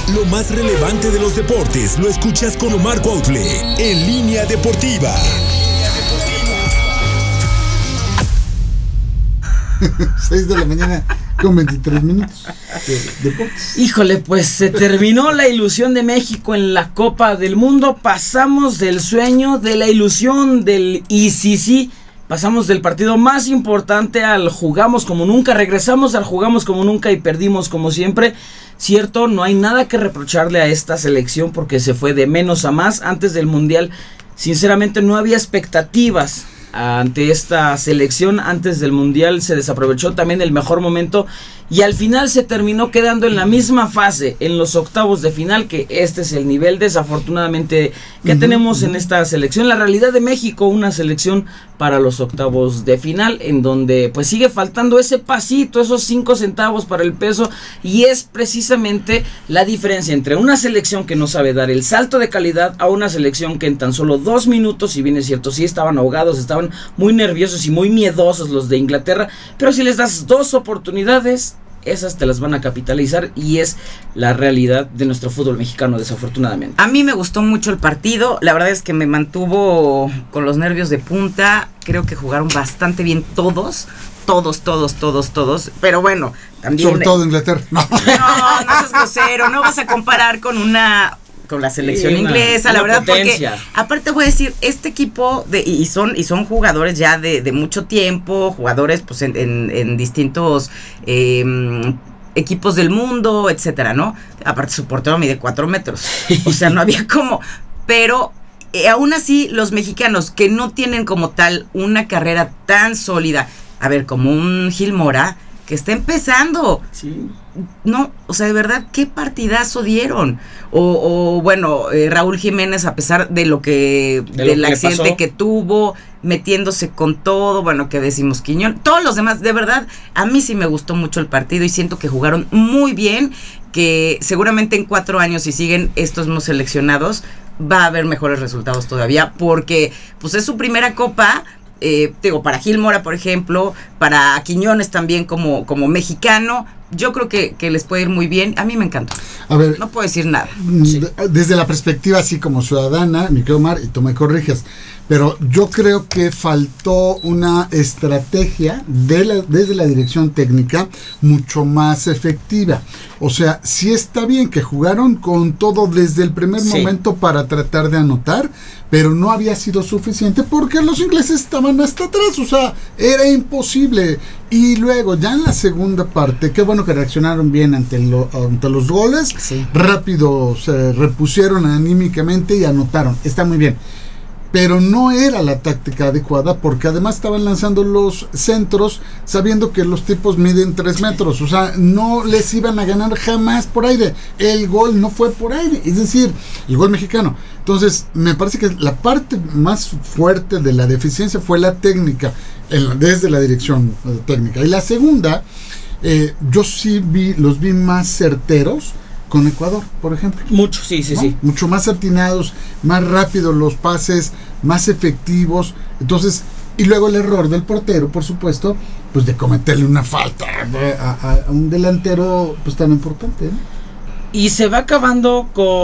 Lo más relevante de los deportes lo escuchas con Omar Cuautle en Línea Deportiva. 6 de la mañana con 23 minutos de deportes. Híjole, pues se terminó la ilusión de México en la Copa del Mundo. Pasamos del sueño, de la ilusión, del sí. Pasamos del partido más importante al jugamos como nunca. Regresamos al jugamos como nunca y perdimos como siempre. Cierto, no hay nada que reprocharle a esta selección porque se fue de menos a más. Antes del Mundial, sinceramente, no había expectativas ante esta selección. Antes del Mundial se desaprovechó también el mejor momento y al final se terminó quedando en la misma fase, en los octavos de final, que este es el nivel desafortunadamente que tenemos en esta selección. La realidad de México, una selección para los octavos de final, en donde pues sigue faltando ese pasito, esos 5 centavos para el peso, y es precisamente la diferencia entre una selección que no sabe dar el salto de calidad a una selección que en tan solo 2 minutos, si bien es cierto, sí estaban ahogados, estaban muy nerviosos y muy miedosos los de Inglaterra, pero si les das 2 oportunidades, esas te las van a capitalizar, y es la realidad de nuestro fútbol mexicano, desafortunadamente. A mí me gustó mucho el partido, la verdad es que me mantuvo con los nervios de punta. Creo que jugaron bastante bien todos, pero bueno, también... Sobre todo Inglaterra. No seas grosero, no vas a comparar con la selección inglesa, la verdad, potencia. Porque aparte voy a decir, este equipo y son jugadores ya de mucho tiempo, jugadores pues en distintos equipos del mundo, etcétera, ¿no? Aparte su portero mide 4 metros, o sea, no había como, pero aún así los mexicanos que no tienen como tal una carrera tan sólida, a ver, como un Gil Mora, que está empezando. Sí. No, o sea, de verdad, qué partidazo dieron. O bueno, Raúl Jiménez, a pesar de del accidente que tuvo, metiéndose con todo, bueno, que decimos Quiñón, todos los demás, de verdad, a mí sí me gustó mucho el partido y siento que jugaron muy bien, que seguramente en 4 años, si siguen estos no seleccionados, va a haber mejores resultados todavía, porque pues es su primera copa. Para Gil Mora, por ejemplo, para Quiñones también como mexicano, yo creo que les puede ir muy bien. A mí me encantó. A ver, no puedo decir nada. Desde la perspectiva así como ciudadana, mi querido Omar, y tú me corriges, pero yo creo que faltó una estrategia desde la dirección técnica mucho más efectiva. O sea, sí está bien que jugaron con todo desde el primer momento para tratar de anotar, pero no había sido suficiente porque los ingleses estaban hasta atrás, o sea, era imposible. Y luego, ya en la segunda parte, qué bueno que reaccionaron bien ante los goles, rápido se repusieron anímicamente y anotaron, está muy bien. Pero no era la táctica adecuada, porque además estaban lanzando los centros sabiendo que los tipos miden 3 metros, o sea, no les iban a ganar jamás por aire. El gol no fue por aire, es decir, el gol mexicano. Entonces, me parece que la parte más fuerte de la deficiencia fue la técnica, desde la dirección técnica. Y la segunda, yo sí los vi más certeros con Ecuador, por ejemplo. Mucho, sí. Mucho más atinados, más rápidos los pases, más efectivos. Entonces, y luego el error del portero, por supuesto, pues de cometerle una falta a un delantero pues tan importante, ¿no? Y se va acabando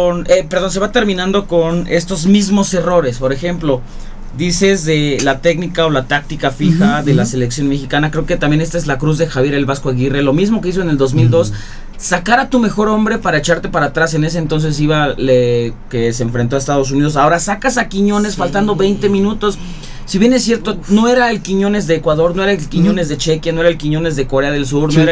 se va terminando con estos mismos errores. Por ejemplo, dices de la técnica o la táctica fija de la selección mexicana. Creo que también esta es la cruz de Javier el Vasco Aguirre. Lo mismo que hizo en el 2002. Sacar a tu mejor hombre para echarte para atrás. En ese entonces que se enfrentó a Estados Unidos. Ahora sacas a Quiñones faltando 20 minutos. Si bien es cierto, no era el Quiñones de Ecuador, no era el Quiñones de Chequia, no era el Quiñones de Corea del Sur, no era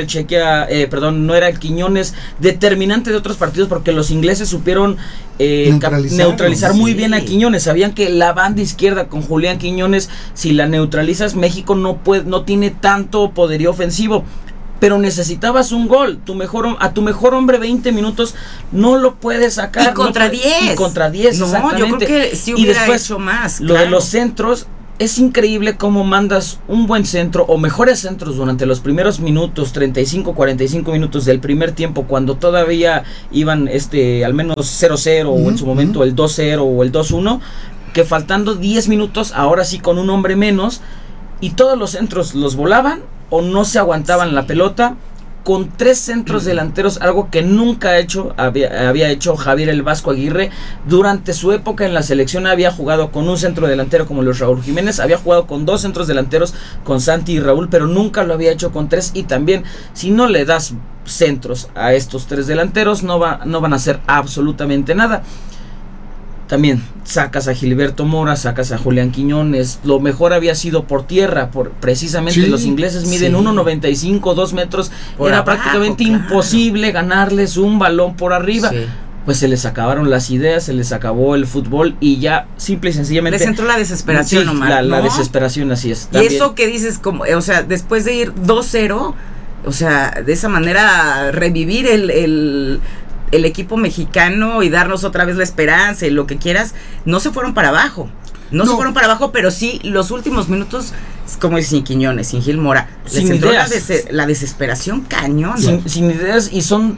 el Quiñones determinante de otros partidos, porque los ingleses supieron neutralizar muy bien a Quiñones. Sabían que la banda izquierda con Julián Quiñones, si la neutralizas, México no tiene tanto poderío ofensivo. Pero necesitabas un gol, a tu mejor hombre 20 minutos no lo puedes sacar. Y contra 10. Y contra 10, no, exactamente. Yo creo que sí hubiera hecho más. Lo de los centros, es increíble cómo mandas un buen centro o mejores centros durante los primeros minutos, 35, 45 minutos del primer tiempo, cuando todavía iban al menos 0-0 o en su momento el 2-0 o el 2-1, que faltando 10 minutos, ahora sí con un hombre menos, y todos los centros los volaban o no se aguantaban la pelota, con 3 centros delanteros, algo que nunca había hecho Javier el Vasco Aguirre. Durante su época en la selección había jugado con un centro delantero como Luis Raúl Jiménez, había jugado con 2 centros delanteros, con Santi y Raúl, pero nunca lo había hecho con 3. Y también, si no le das centros a estos 3 delanteros, no van a hacer absolutamente nada. También sacas a Gilberto Mora, sacas a Julián Quiñones. Lo mejor había sido por tierra, precisamente los ingleses miden 1.95, 2 metros. Por era abajo, prácticamente imposible ganarles un balón por arriba. Pues se les acabaron las ideas, se les acabó el fútbol y ya simple y sencillamente les entró la desesperación, Omar, la desesperación, así es. También. Y eso que dices, como, o sea, después de ir 2-0, o sea, de esa manera revivir el equipo mexicano y darnos otra vez la esperanza y lo que quieras, no se fueron para abajo. No se fueron para abajo, pero sí los últimos minutos, como sin Quiñones, sin Gil Mora, sin les entró ideas. La desesperación cañón. Sin ideas, y son...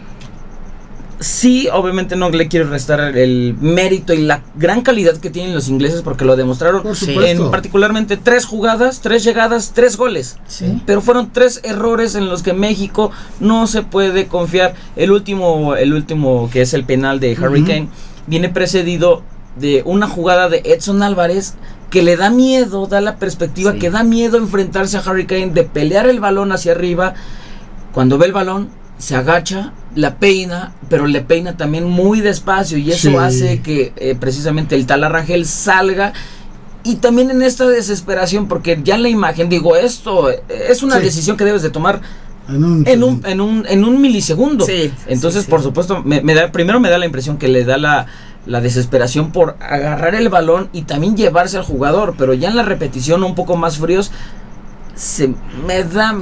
Sí, obviamente no le quiero restar el mérito y la gran calidad que tienen los ingleses, porque lo demostraron en particularmente 3 jugadas, 3 llegadas, 3 goles. Sí. Pero fueron 3 errores en los que México no se puede confiar. El último que es el penal de Harry Kane, viene precedido de una jugada de Edson Álvarez que le da miedo, da la perspectiva que da miedo enfrentarse a Harry Kane, de pelear el balón hacia arriba. Cuando ve el balón, se agacha, la peina, pero le peina también muy despacio, y eso hace que precisamente el Tala Rangel salga. Y también en esta desesperación, porque ya en la imagen, digo, esto es una decisión que debes de tomar en un milisegundo. Entonces, por supuesto, primero me da la impresión que le da la desesperación por agarrar el balón y también llevarse al jugador, pero ya en la repetición, un poco más fríos, me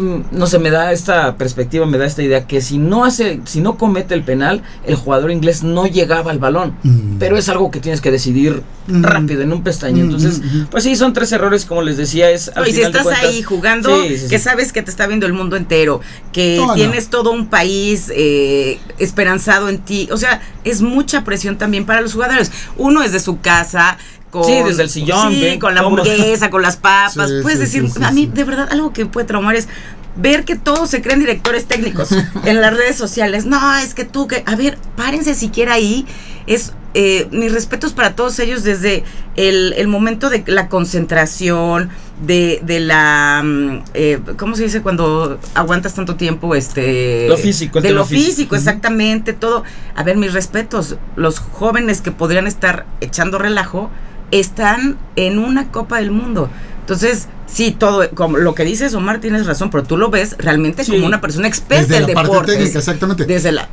da esta perspectiva, me da esta idea que si no comete el penal, el jugador inglés no llegaba al balón. Pero es algo que tienes que decidir rápido, en un pestaño. Entonces, pues sí, son 3 errores, como les decía, es al y final si estás de cuentas, ahí jugando, que sabes que te está viendo el mundo entero, que tienes todo un país esperanzado en ti, o sea, es mucha presión también para los jugadores. Uno es de su casa, desde el sillón, con la hamburguesa, con las papas, puedes decir, a mí de verdad algo que puede traumar es ver que todos se creen directores técnicos en las redes sociales. No, es que a ver, párense siquiera ahí. Mis respetos para todos ellos desde el momento de la concentración, de la ¿cómo se dice cuando aguantas tanto tiempo? Lo físico, de lo físico, exactamente, todo. A ver, mis respetos, los jóvenes que podrían estar echando relajo están en una Copa del Mundo. Entonces, sí, todo, como lo que dices, Omar, tienes razón, pero tú lo ves realmente como una persona experta en deportes. Parte técnica, exactamente. Desde la,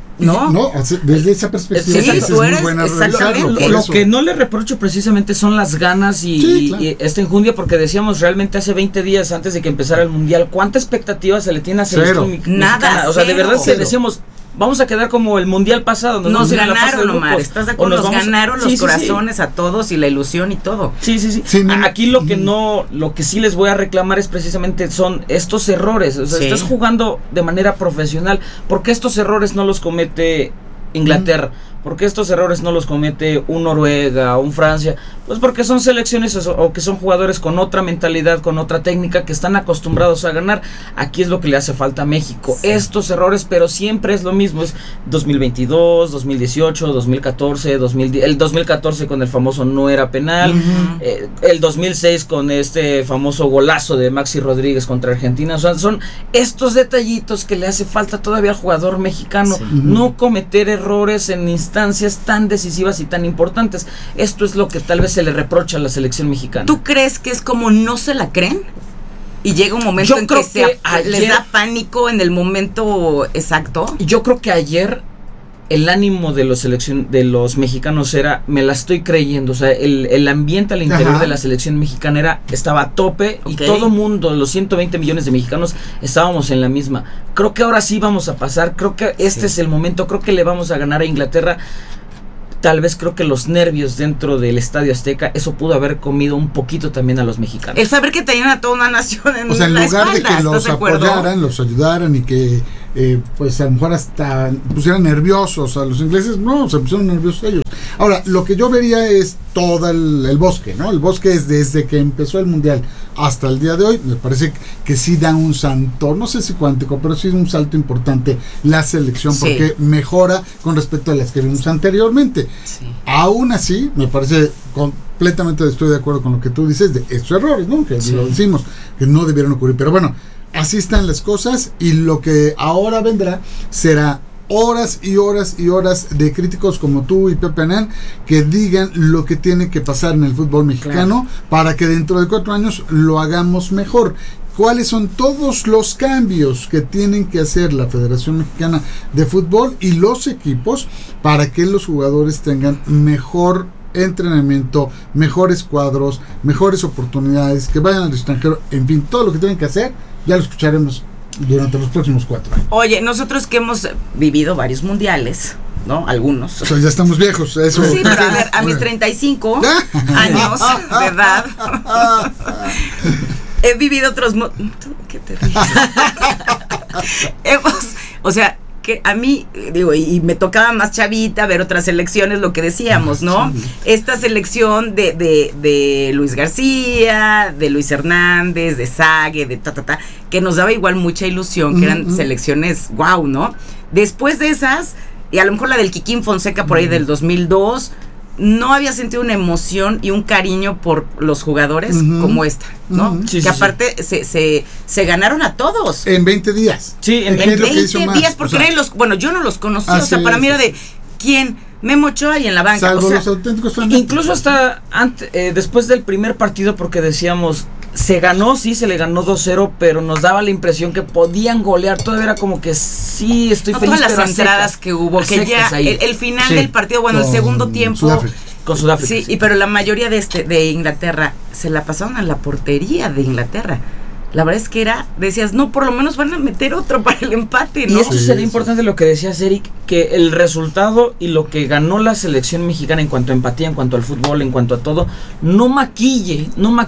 desde esa perspectiva. Sí, es muy buena revisarlo. Lo que no le reprocho precisamente son las ganas y esta enjundia, porque decíamos realmente hace 20 días antes de que empezara el Mundial, ¿cuánta expectativa se le tiene a selección mexicana? Nada, o sea, de verdad que decíamos, vamos a quedar como el Mundial pasado. Nos ganaron, Omar, ¿estás de acuerdo? Nos ganaron los corazones a todos y la ilusión y todo. Sí. Aquí lo que sí les voy a reclamar es precisamente son estos errores. O sea, estás jugando de manera profesional. ¿Por qué estos errores no los comete Inglaterra? ¿Por qué estos errores no los comete un Noruega, un Francia? Pues porque son selecciones o que son jugadores con otra mentalidad, con otra técnica, que están acostumbrados a ganar. Aquí es lo que le hace falta a México. Estos errores, pero siempre es lo mismo. Es 2022, 2018, 2014, el 2014 con el famoso no era penal, el 2006 con este famoso golazo de Maxi Rodríguez contra Argentina. O sea, son estos detallitos que le hace falta todavía al jugador mexicano. No cometer errores en instancias tan decisivas y tan importantes. Esto es lo que tal vez se le reprocha a la selección mexicana. ¿Tú crees que es como no se la creen? Y llega un momento en que les da pánico en el momento exacto. Yo creo que ayer el ánimo de los mexicanos era, me la estoy creyendo. O sea, el ambiente al interior de la selección mexicana estaba a tope, y todo mundo, los 120 millones de mexicanos, estábamos en la misma. Creo que ahora sí vamos a pasar, creo que este es el momento, creo que le vamos a ganar a Inglaterra. Tal vez creo que los nervios dentro del Estadio Azteca, eso pudo haber comido un poquito también a los mexicanos. El saber que tenían a toda una nación en la espalda. O sea, en lugar de que los apoyaran, los ayudaran y que pues a lo mejor hasta pusieran nerviosos a los ingleses, no, se pusieron nerviosos ellos. Ahora, lo que yo vería es todo el bosque, ¿no? El bosque es desde que empezó el Mundial hasta el día de hoy. Me parece que sí da un salto, no sé si cuántico, pero sí es un salto importante la selección, porque mejora con respecto a las que vimos anteriormente. Sí. Aún así, me parece completamente estoy de acuerdo con lo que tú dices de estos errores, ¿no? Que lo decimos, que no debieron ocurrir. Pero bueno, así están las cosas, y lo que ahora vendrá será horas y horas y horas de críticos como tú y Pepe Anán que digan lo que tiene que pasar en el fútbol mexicano para que dentro de 4 años lo hagamos mejor. ¿Cuáles son todos los cambios que tienen que hacer la Federación Mexicana de Fútbol y los equipos para que los jugadores tengan mejor entrenamiento, mejores cuadros, mejores oportunidades, que vayan al extranjero, en fin, todo lo que tienen que hacer? Ya lo escucharemos durante los próximos 4 años. Oye, nosotros que hemos vivido varios mundiales, ¿no? Algunos. O sea, ya estamos viejos, eso. Sí, pero a ver, a mis 35 años de edad he vivido otros... ¿Qué te ríes? O sea, que a mí, digo, y me tocaba más chavita ver otras selecciones, lo que decíamos, ¿no? Sí. Esta selección de Luis García, de Luis Hernández, de Sague, de que nos daba igual mucha ilusión, que eran selecciones guau, ¿no? Después de esas, y a lo mejor la del Kikín Fonseca por ahí del 2002, no había sentido una emoción y un cariño por los jugadores como esta, ¿no? Sí, que aparte se ganaron a todos. En 20 días. Sí, en 20 días, porque bueno, yo no los conocí, o sea, para mí era de, ¿quién? Memo Ochoa y en la banca. Salvo o sea, los auténticos fanáticos. Incluso hasta después del primer partido, porque decíamos, se ganó, sí, se le ganó 2-0, pero nos daba la impresión que podían golear. Todavía era como que sí, estoy feliz. Todas las entradas que hubo, que ya el final del partido, bueno, el segundo tiempo. Con Sudáfrica. Sí, pero la mayoría de Inglaterra se la pasaron a la portería de Inglaterra. La verdad es que decías, no, por lo menos van a meter otro para el empate, ¿no? Y esto sería importante lo que decías, Eric, que el resultado y lo que ganó la selección mexicana en cuanto a empatía, en cuanto al fútbol, en cuanto a todo, no maquille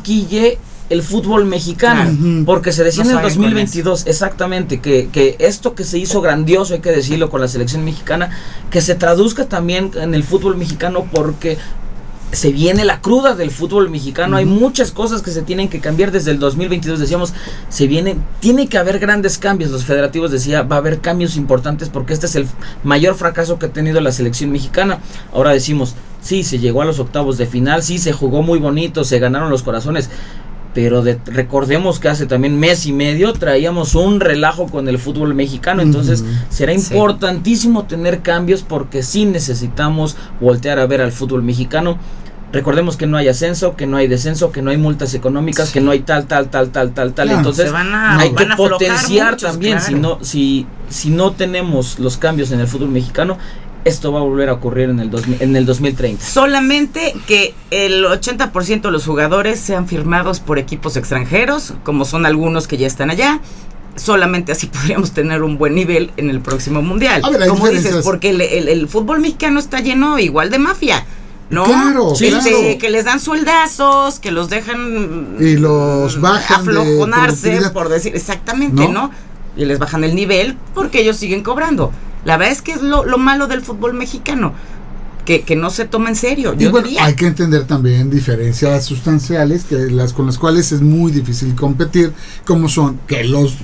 el fútbol mexicano, porque se decía en el 2022 exactamente que esto que se hizo grandioso, hay que decirlo, con la selección mexicana, que se traduzca también en el fútbol mexicano, porque se viene la cruda del fútbol mexicano. Hay muchas cosas que se tienen que cambiar desde el 2022, decíamos, tiene que haber grandes cambios. Los federativos decía, va a haber cambios importantes porque este es el mayor fracaso que ha tenido la selección mexicana. Ahora decimos, sí, se llegó a los octavos de final, sí, se jugó muy bonito, se ganaron los corazones, pero recordemos que hace también mes y medio traíamos un relajo con el fútbol mexicano. Entonces será importantísimo tener cambios, porque sí necesitamos voltear a ver al fútbol mexicano. Recordemos que no hay ascenso, que no hay descenso, que no hay multas económicas, que no hay tal. Claro, entonces hay que potenciar muchos, también, claro. Si no tenemos los cambios en el fútbol mexicano, esto va a volver a ocurrir en el 2030. Solamente que el 80% de los jugadores sean firmados por equipos extranjeros, como son algunos que ya están allá. Solamente así podríamos tener un buen nivel en el próximo mundial. Ver, como dices, porque el fútbol mexicano está lleno igual de mafia, ¿no? Claro, que les dan sueldazos, que los dejan y los bajan aflojonarse, por decir, exactamente, ¿no? Y les bajan el nivel porque ellos siguen cobrando. La verdad es que es lo malo del fútbol mexicano, que no se toma en serio. Y bueno, hay que entender también diferencias sustanciales con las cuales es muy difícil competir, como son que los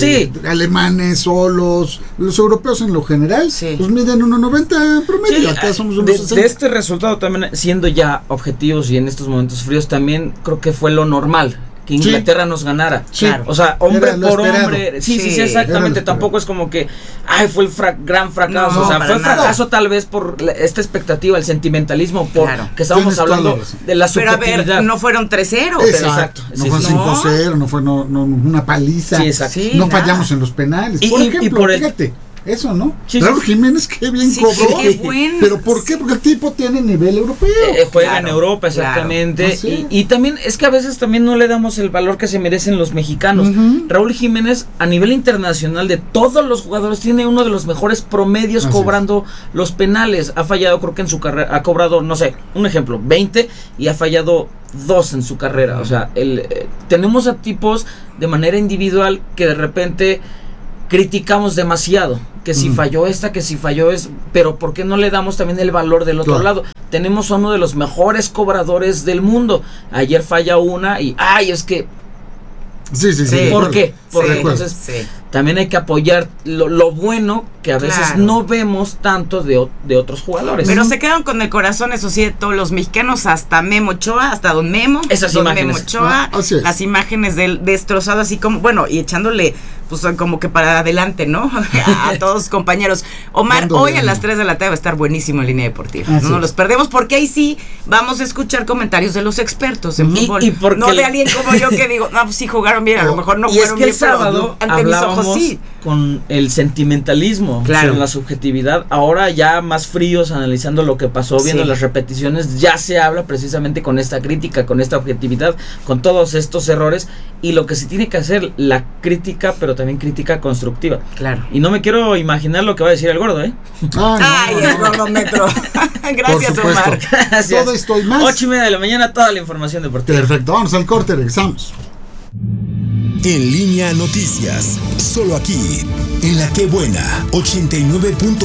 alemanes o los europeos en lo general, pues miden 1.90 promedio, acá somos unos 60. De este resultado también, siendo ya objetivos y en estos momentos fríos, también creo que fue lo normal, que Inglaterra nos ganara. Claro. O sea, hombre por hombre. Sí, exactamente. Tampoco es como que, fue el gran fracaso. No, o sea, fue fracaso nada. Tal vez por esta expectativa, el sentimentalismo, que estábamos hablando de la subjetividad. Pero a ver, no fueron 3-0. Exacto. No fue 5-0, no fue una paliza. Sí, exacto. No fallamos en los penales. Por ejemplo, fíjate. Eso, ¿no? Raúl Jiménez, qué bien cobró. Qué bueno. ¿Pero por qué? Porque el tipo tiene nivel europeo. Juega en Europa, exactamente. Claro. Y también es que a veces también no le damos el valor que se merecen los mexicanos. Raúl Jiménez, a nivel internacional, de todos los jugadores, tiene uno de los mejores promedios cobrando los penales. Ha fallado, creo que en su carrera, ha cobrado, no sé, un ejemplo, 20 y ha fallado 2 en su carrera. O sea, tenemos a tipos de manera individual que de repente criticamos demasiado. que si falló esta, que si falló pero ¿por qué no le damos también el valor del otro lado? Tenemos a uno de los mejores cobradores del mundo. Ayer falla una y es que Sí. ¿por qué? Porque entonces también hay que apoyar lo bueno que a veces no vemos tanto de otros jugadores. Pero se quedaron con el corazón, eso sí, de todos los mexicanos, hasta Memo Ochoa, hasta Don Memo. Esas Don imágenes. Memo Ochoa, las imágenes del destrozado, así como, bueno, y echándole, pues como que para adelante, ¿no? A todos los compañeros. Omar, hoy a las 3 de la tarde va a estar buenísimo en Línea Deportiva. No nos los perdemos, porque ahí sí vamos a escuchar comentarios de los expertos en fútbol. No de alguien como yo que digo, no, pues sí jugaron bien, a lo mejor no fueron bien, el sábado pero ante mis ojos sí. Con el sentimentalismo, con la subjetividad, ahora ya más fríos, analizando lo que pasó, viendo las repeticiones, ya se habla precisamente con esta crítica, con esta objetividad, con todos estos errores, y lo que se tiene que hacer, la crítica, pero también crítica constructiva. Claro. Y no me quiero imaginar lo que va a decir el gordo, ¿eh? El gordómetro. Gracias, Omar. Gracias. Todo esto y más. 8:30 de la mañana, toda la información deportiva. Perfecto, vamos al corte, regresamos. En Línea Noticias, solo aquí, en La Que Buena, 89.